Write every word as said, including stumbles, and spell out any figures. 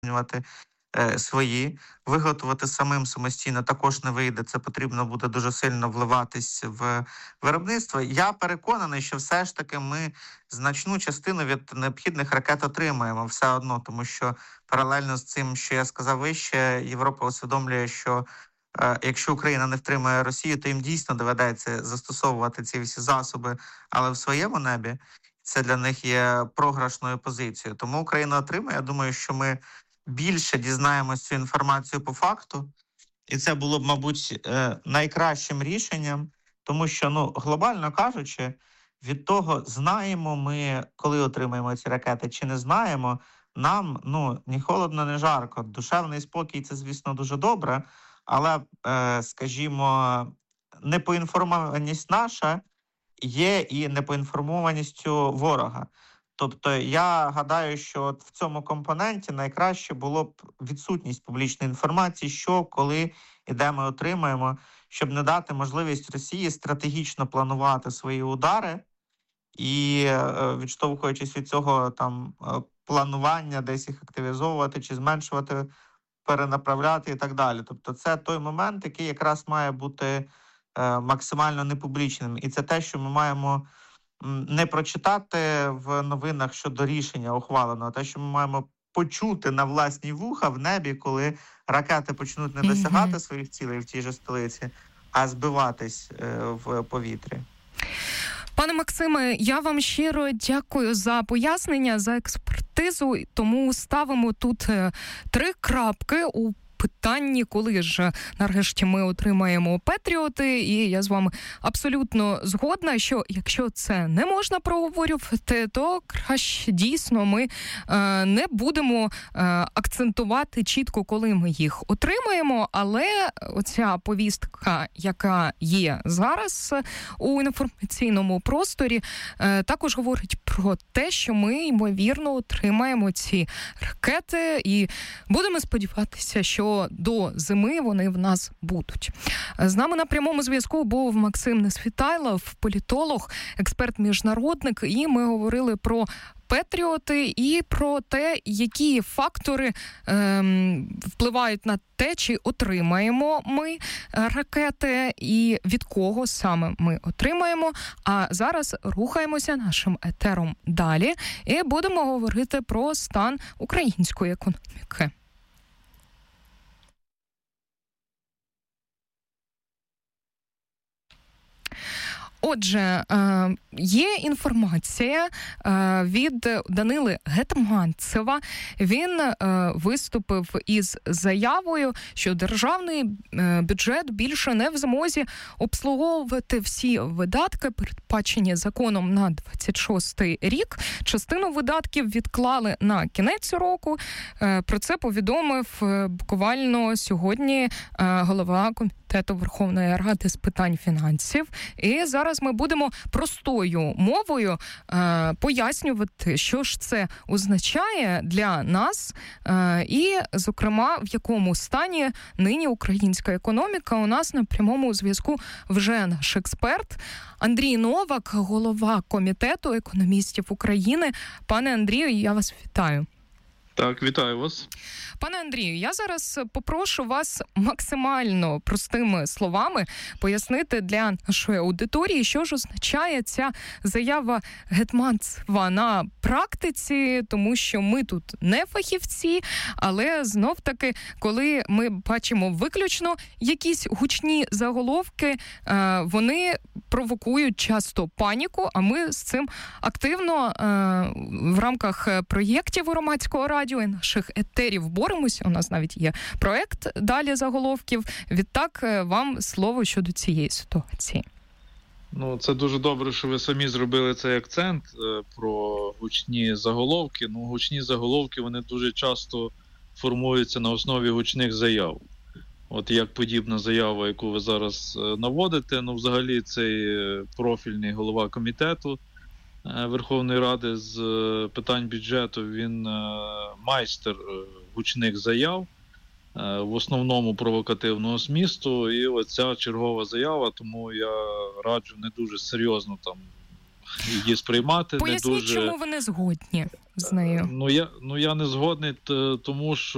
свої, виготовити самим самостійно також не вийде. Це потрібно буде дуже сильно вливатись в виробництво. Я переконаний, що все ж таки ми значну частину від необхідних ракет отримаємо все одно, тому що паралельно з цим, що я сказав вище, Європа усвідомлює, що е, якщо Україна не втримає Росію, то їм дійсно доведеться застосовувати ці всі засоби, але в своєму небі це для них є програшною позицією. Тому Україна отримає. Я думаю, що ми більше дізнаємося цю інформацію по факту, і це було б, мабуть, найкращим рішенням, тому що, ну, глобально кажучи, від того, знаємо ми, коли отримаємо ці ракети, чи не знаємо, нам, ну, ні холодно, ні жарко. Душевний спокій – це, звісно, дуже добре, але, скажімо, непоінформованість наша є і непоінформованістю ворога. Тобто я гадаю, що от в цьому компоненті найкраще було б відсутність публічної інформації, що, коли і де ми отримаємо, щоб не дати можливість Росії стратегічно планувати свої удари і, відштовхуючись від цього там планування, десь їх активізовувати чи зменшувати, перенаправляти і так далі. Тобто це той момент, який якраз має бути максимально непублічним. І це те, що ми маємо не прочитати в новинах щодо рішення ухваленого, а те, що ми маємо почути на власні вуха в небі, коли ракети почнуть не досягати mm-hmm. своїх цілей в тій же столиці, а збиватись е, в повітрі. Пане Максиме, я вам щиро дякую за пояснення, за експертизу, тому ставимо тут три крапки у питанні, коли ж нарешті ми отримаємо Петріоти, і я з вами абсолютно згодна, що якщо це не можна проговорювати, то краще дійсно ми е, не будемо е, акцентувати чітко, коли ми їх отримаємо, але оця повістка, яка є зараз у інформаційному просторі, е, також говорить про те, що ми, ймовірно, отримаємо ці ракети, і будемо сподіватися, що до зими вони в нас будуть. З нами на прямому зв'язку був Максим Несвітайлов, політолог, експерт-міжнародник, і ми говорили про Петріоти і про те, які фактори ем, впливають на те, чи отримаємо ми ракети і від кого саме ми отримаємо. А зараз рухаємося нашим етером далі і будемо говорити про стан української економіки. Отже, є інформація від Данили Гетманцева. Він виступив із заявою, що державний бюджет більше не в змозі обслуговувати всі видатки, передбачені законом на двадцять шостий рік. Частину видатків відклали на кінець року. Про це повідомив буквально сьогодні голова Комітету Верховної Ради з питань фінансів. І зараз ми будемо простою мовою е, пояснювати, що ж це означає для нас е, і, зокрема, в якому стані нині українська економіка. У нас на прямому зв'язку вже наш експерт Андрій Новак, голова Комітету економістів України. Пане Андрію, я вас вітаю. Так, вітаю вас. Пане Андрію, я зараз попрошу вас максимально простими словами пояснити для нашої аудиторії, що ж означає ця заява Гетманцева на практиці, тому що ми тут не фахівці, але знов-таки, коли ми бачимо виключно якісь гучні заголовки, вони провокують часто паніку, а ми з цим активно в рамках проєктів Громадського радіо і наших етерів боремося. У нас навіть є проект «Далі заголовків». Відтак, вам слово щодо цієї ситуації. Ну, це дуже добре, що ви самі зробили цей акцент про гучні заголовки. Ну, гучні заголовки, вони дуже часто формуються на основі гучних заяв. От як подібна заява, яку ви зараз наводите, ну, взагалі цей профільний голова комітету Верховної Ради з питань бюджету, він майстер гучних заяв, в основному провокативного змісту, і оця чергова заява, тому я раджу не дуже серйозно там її сприймати. Поясніть, не дуже... чому ви не згодні з нею? Ну я, ну, я не згодний, тому що